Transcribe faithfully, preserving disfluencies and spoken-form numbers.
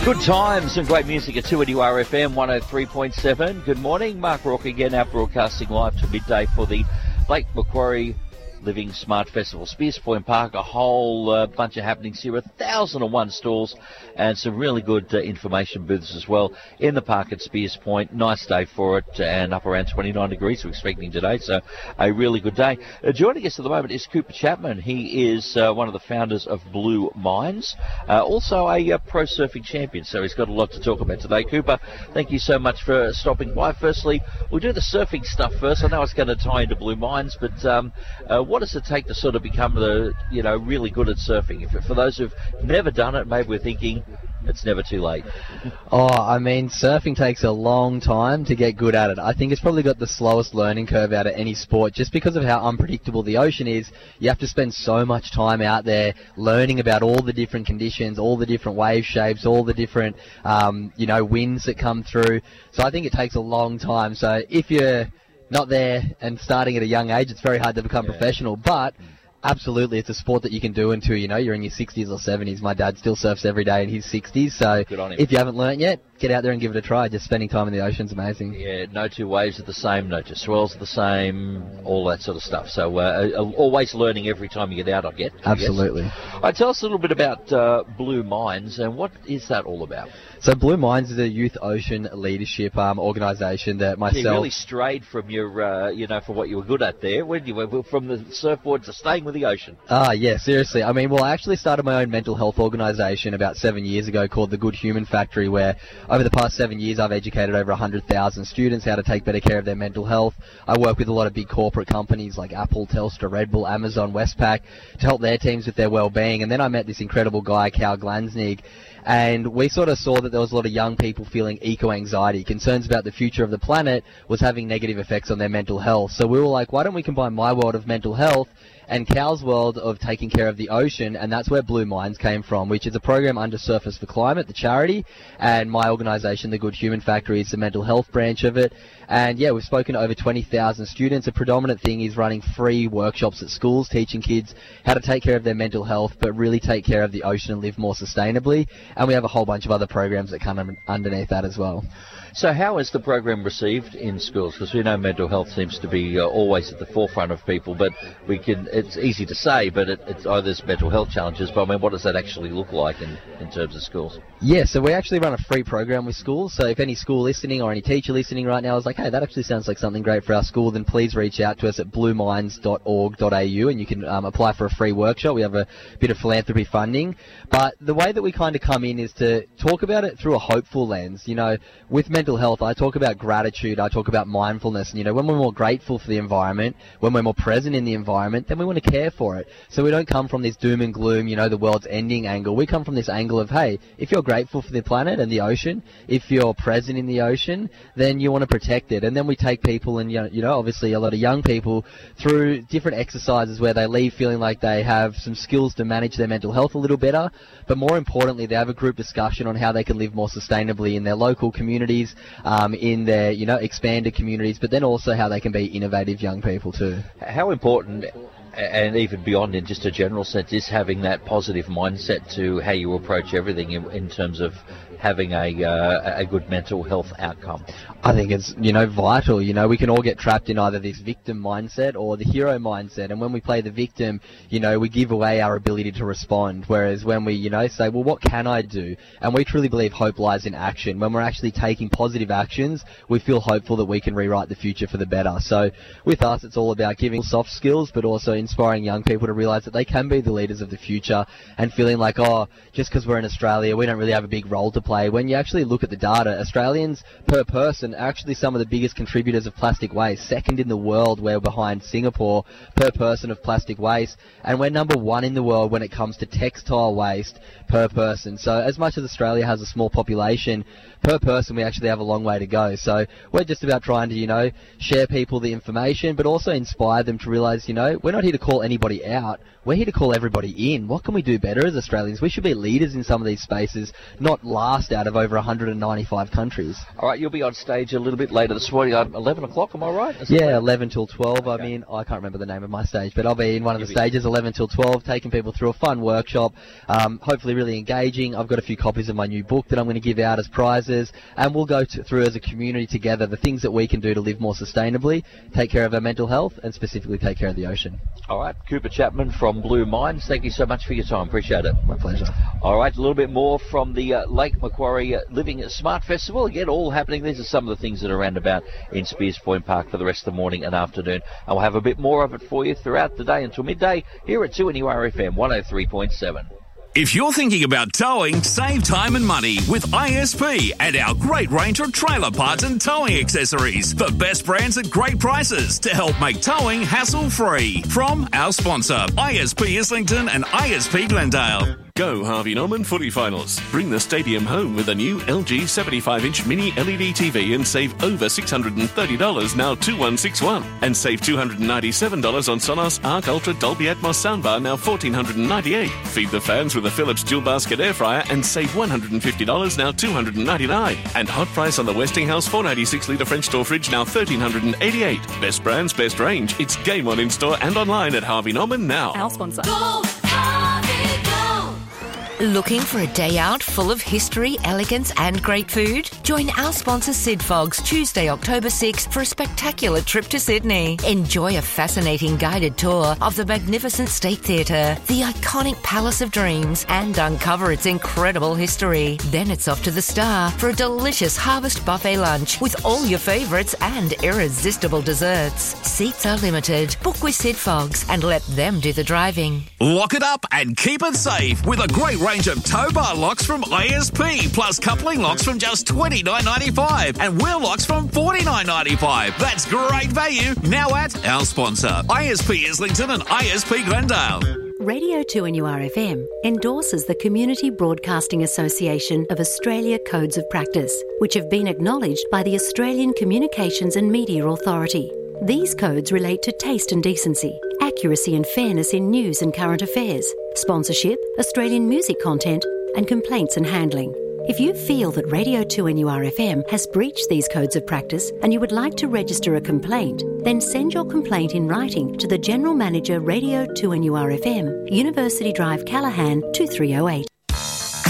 Good times and great music at two A D U R F M one oh three point seven. Good morning, Mark Rourke again, out broadcasting live to midday for the Lake Macquarie Living Smart Festival. Spears Point Park, a whole uh, bunch of happenings here, one thousand one stalls and some really good uh, information booths as well in the park at Spears Point. Nice day for it, and up around twenty-nine degrees we're expecting today, so a really good day. Uh, joining us at the moment is Cooper Chapman. He is uh, one of the founders of Blue Minds, uh, also a uh, pro surfing champion, so he's got a lot to talk about today. Cooper, thank you so much for stopping by. Firstly, we'll do the surfing stuff first. I know it's going to tie into Blue Minds, but um, uh, what does it take to sort of become the, you know, really good at surfing? If, for those who've never done it, maybe we're thinking it's never too late. Oh, I mean, surfing takes a long time to get good at it. I think it's probably got the slowest learning curve out of any sport just because of how unpredictable the ocean is. You have to spend so much time out there learning about all the different conditions, all the different wave shapes, all the different, um, you know, winds that come through. So I think it takes a long time. So if you're not there and starting at a young age, it's very hard to become yeah. professional, but absolutely it's a sport that you can do until, you know, you're in your sixties or seventies. My dad still surfs every day in his sixties, so if you haven't learnt yet, get out there and give it a try. Just spending time in the ocean's amazing. Yeah, no two waves are the same, no two swells are the same, all that sort of stuff. So uh, always learning every time you get out, I get. Absolutely. All right, tell us a little bit about uh, Blue Minds, and what is that all about? So Blue Minds is a youth ocean leadership um, organisation that myself... You really strayed from your, uh, you know, from what you were good at there, when you were from the surfboard to staying with the ocean. Ah, yeah, seriously. I mean, well, I actually started my own mental health organisation about seven years ago called the Good Human Factory, where over the past seven years I've educated over one hundred thousand students how to take better care of their mental health. I work with a lot of big corporate companies like Apple, Telstra, Red Bull, Amazon, Westpac to help their teams with their well-being. And then I met this incredible guy, Cal Glansnig, and we sort of saw that there was a lot of young people feeling eco-anxiety. Concerns about the future of the planet was having negative effects on their mental health. So we were like, why don't we combine my world of mental health and Cal's world of taking care of the ocean? And that's where Blue Minds came from, which is a program under Surfers for Climate, the charity, and my organisation, the Good Human Factory, is the mental health branch of it. And yeah, we've spoken to over twenty thousand students. A predominant thing is running free workshops at schools, teaching kids how to take care of their mental health, but really take care of the ocean and live more sustainably. And we have a whole bunch of other programs that come underneath that as well. So how is the program received in schools? Because we know mental health seems to be uh, always at the forefront of people, but we can, it's easy to say, but it, it's, oh, there's mental health challenges, but I mean, what does that actually look like in, in terms of schools? Yeah, so we actually run a free program with schools, so if any school listening or any teacher listening right now is like, hey, that actually sounds like something great for our school, then please reach out to us at blue minds dot org dot a u and you can um, apply for a free workshop. We have a bit of philanthropy funding, but the way that we kind of come in is to talk about it through a hopeful lens. You know, with mental health, I talk about gratitude, I talk about mindfulness, and you know, when we're more grateful for the environment, when we're more present in the environment, then we want to care for it. So we don't come from this doom and gloom, you know, the world's ending angle. We come from this angle of, hey, if you're grateful for the planet and the ocean, if you're present in the ocean, then you want to protect it. And then we take people and, you know, obviously a lot of young people through different exercises where they leave feeling like they have some skills to manage their mental health a little better, but more importantly, they have a group discussion on how they can live more sustainably in their local communities, um, in their, you know, expanded communities, but then also how they can be innovative young people too. How important, and even beyond in just a general sense, is having that positive mindset to how you approach everything in, in terms of having a uh, a good mental health outcome? I think it's, you know, vital. You know, we can all get trapped in either this victim mindset or the hero mindset, and when we play the victim, you know, we give away our ability to respond, whereas when we, you know, say, well, what can I do? And we truly believe hope lies in action. When we're actually taking positive actions, we feel hopeful that we can rewrite the future for the better. So with us, it's all about giving soft skills, but also inspiring young people to realize that they can be the leaders of the future, and feeling like, oh, just because we're in Australia, we don't really have a big role to play. When you actually look at the data, Australians per person are actually some of the biggest contributors of plastic waste. Second in the world, we're behind Singapore per person of plastic waste, and we're number one in the world when it comes to textile waste per person. So as much as Australia has a small population, per person we actually have a long way to go. So we're just about trying to, you know, share people the information, but also inspire them to realise, you know, we're not here to call anybody out, we're here to call everybody in. What can we do better as Australians? We should be leaders in some of these spaces, not last broadcast out of over one hundred ninety-five countries. All right, you'll be on stage a little bit later this morning, um, eleven o'clock, am I right? Is yeah, eleven till twelve. Okay. I mean, I can't remember the name of my stage, but I'll be in one of the You'll be- stages, eleven till twelve, taking people through a fun workshop, um, hopefully really engaging. I've got a few copies of my new book that I'm going to give out as prizes, and we'll go to, through as a community together the things that we can do to live more sustainably, take care of our mental health, and specifically take care of the ocean. All right, Cooper Chapman from Blue Minds, thank you so much for your time. Appreciate it. My pleasure. All right, a little bit more from the uh, Lake Macquarie uh, Living Smart Festival. Again, all happening. These are some of the things that are around about in Spears Point Park for the rest of the morning and afternoon. And we'll have a bit more of it for you throughout the day until midday here at two N U R F M one oh three point seven. If you're thinking about towing, save time and money with I S P and our great range of trailer parts and towing accessories. The best brands at great prices to help make towing hassle-free. From our sponsor, I S P Islington and I S P Glendale. Go Harvey Norman Footy Finals. Bring the stadium home with a new L G seventy-five inch mini L E D T V and save over six hundred thirty dollars, now two one six one. And save two hundred ninety-seven dollars on Sonos Arc Ultra Dolby Atmos soundbar, now one thousand four hundred ninety-eight dollars. Feed the fans with a Philips dual basket air fryer and save one hundred fifty dollars, now two hundred ninety-nine dollars. And hot price on the Westinghouse four ninety-six litre French door fridge, now one thousand three hundred eighty-eight dollars. Best brands, best range. It's game on in store and online at Harvey Norman now. Our sponsor. Go, Harvey, go! Looking for a day out full of history, elegance and great food? Join our sponsor Sid Fogs Tuesday, October sixth for a spectacular trip to Sydney. Enjoy a fascinating guided tour of the magnificent State Theatre, the iconic Palace of Dreams, and uncover its incredible history. Then it's off to the Star for a delicious harvest buffet lunch with all your favourites and irresistible desserts. Seats are limited. Book with Sid Fogs and let them do the driving. Lock it up and keep it safe with a great range of tow bar locks from I S P, plus coupling locks from just twenty-nine ninety-five and wheel locks from forty-nine ninety-five. That's great value now at our sponsor, I S P Islington and I S P Glendale. Radio two N U R F M endorses the Community Broadcasting Association of Australia Codes of Practice, which have been acknowledged by the Australian Communications and Media Authority. These codes relate to taste and decency, accuracy and fairness in news and current affairs, sponsorship, Australian music content, and complaints and handling. If you feel that Radio two N U R F M has breached these codes of practice and you would like to register a complaint, then send your complaint in writing to the General Manager, Radio two N U R F M, University Drive, Callaghan, two three oh eight.